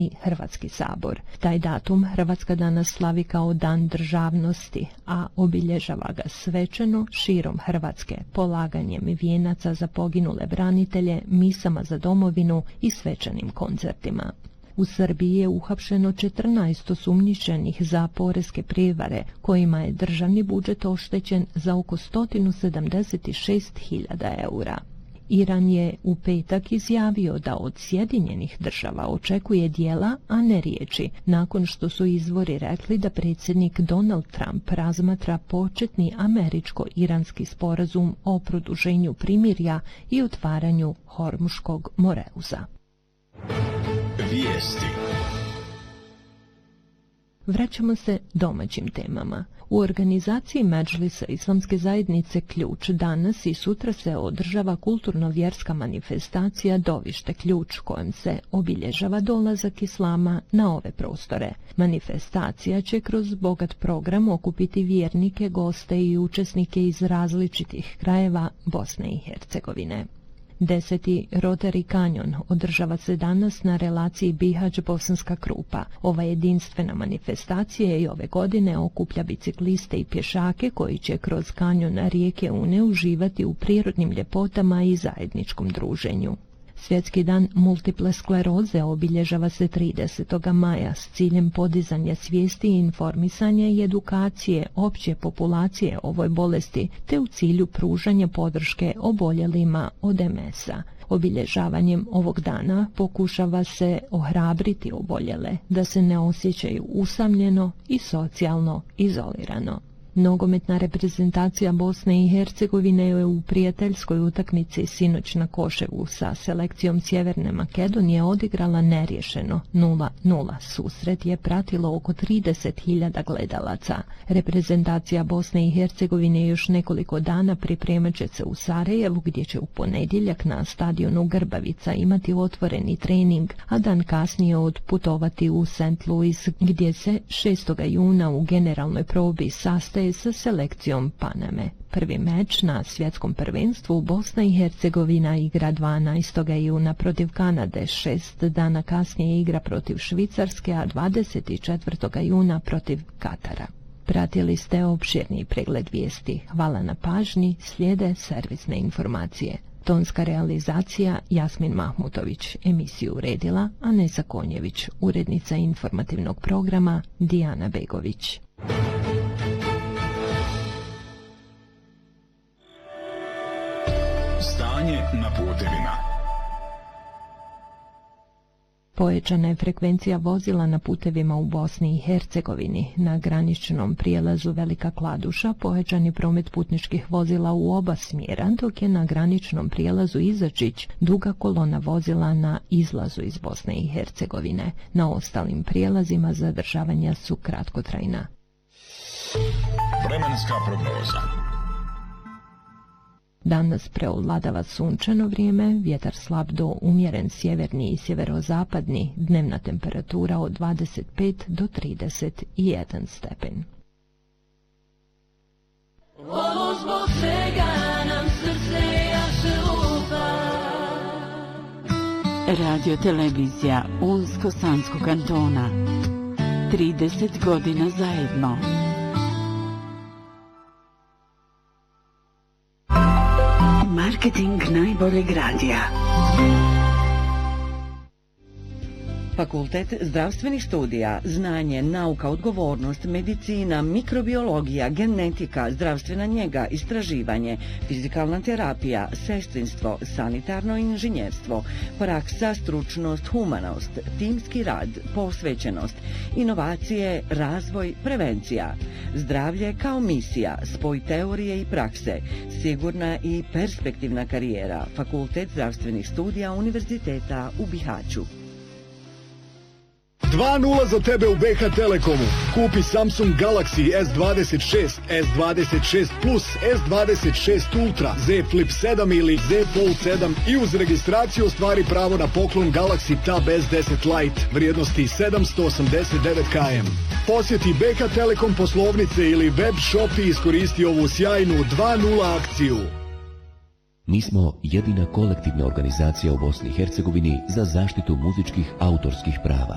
i Hrvatski sabor. Taj datum Hrvatska danas slavi kao Dan državnosti, a obilježava ga svečano širom Hrvatske, polaganjem vijenaca za poginule branitelje, misama za domovinu i svečanim koncertima. U Srbiji je uhapšeno 14 osumnjičenih za poreske prijevare, kojima je državni budžet oštećen za oko 176.000 eura. Iran je u petak izjavio da od Sjedinjenih Država očekuje djela, a ne riječi, nakon što su izvori rekli da predsjednik Donald Trump razmatra početni američko-iranski sporazum o produženju primirja i otvaranju Hormuškog moreuza. Vijesti. Vraćamo se domaćim temama. U organizaciji Medžlisa Islamske zajednice Ključ danas i sutra se održava kulturno-vjerska manifestacija Dovište Ključ, kojom se obilježava dolazak Islama na ove prostore. Manifestacija će kroz bogat program okupiti vjernike, goste i učesnike iz različitih krajeva Bosne i Hercegovine. 10. Rotary Kanjon održava se danas na relaciji Bihać-Bosanska Krupa. Ova jedinstvena manifestacija i ove godine okuplja bicikliste i pješake koji će kroz kanjon rijeke Une uživati u prirodnim ljepotama i zajedničkom druženju. Svjetski dan multiple skleroze obilježava se 30. maja s ciljem podizanja svijesti i informisanja i edukacije opće populacije ovoj bolesti, te u cilju pružanja podrške oboljelima od MS-a. Obilježavanjem ovog dana pokušava se ohrabriti oboljele da se ne osjećaju usamljeno i socijalno izolirano. Nogometna reprezentacija Bosne i Hercegovine je u prijateljskoj utakmici sinoć na Koševu sa selekcijom Sjeverne Makedonije odigrala neriješeno 0:0. Susret je pratilo oko 30.000 gledalaca. Reprezentacija Bosne i Hercegovine još nekoliko dana pripremat će se u Sarajevu, gdje će u ponedjeljak na stadionu Grbavica imati otvoreni trening, a dan kasnije odputovati u St. Louis, gdje se 6. juna u generalnoj probi sastaje sa selekcijom Paname. Prvi meč na svjetskom prvenstvu Bosna i Hercegovina igra 12. juna protiv Kanade, 6 dana kasnije igra protiv Švicarske, a 24. juna protiv Katara. Pratili ste opširni pregled vijesti. Hvala na pažnji, slijede servisne informacije. Tonska realizacija Jasmin Mahmutović, emisiju uredila Anesa Konjević, urednica informativnog programa Dijana Begović. Stanje na putevima. Povećana je frekvencija vozila na putevima u Bosni i Hercegovini. Na graničnom prijelazu Velika Kladuša povećan je promet putničkih vozila u oba smjera, dok je na graničnom prijelazu Izačić duga kolona vozila na izlazu iz Bosne i Hercegovine. Na ostalim prijelazima zadržavanja su kratkotrajna. Vremenska prognoza. Danas preovladava sunčano vrijeme, vjetar slab do umjeren sjeverni i sjeverozapadni, dnevna temperatura od 25 do 31 stepen. Ovo zbog svega nam srce jaše lupa. Radio televizija Unsko-Sanskog kantona. 30 godina zajedno. Marketing najboljeg radija. Fakultet zdravstvenih studija, znanje, nauka, odgovornost, medicina, mikrobiologija, genetika, zdravstvena njega, istraživanje, fizikalna terapija, sestrinstvo, sanitarno inženjerstvo, praksa, stručnost, humanost, timski rad, posvećenost, inovacije, razvoj, prevencija, zdravlje kao misija, spoj teorije i prakse, sigurna i perspektivna karijera. Fakultet zdravstvenih studija Univerziteta u Bihaću. 2:0 za tebe u BH Telekomu. Kupi Samsung Galaxy S26, S26 Plus, S26 Ultra, Z Flip 7 ili Z Fold 7 i uz registraciju ostvari pravo na poklon Galaxy Tab S10 Lite vrijednosti 789 km. Posjeti BH Telekom poslovnice ili web shop i iskoristi ovu sjajnu 2:0 akciju. Mi smo jedina kolektivna organizacija u Bosni i Hercegovini za zaštitu muzičkih autorskih prava.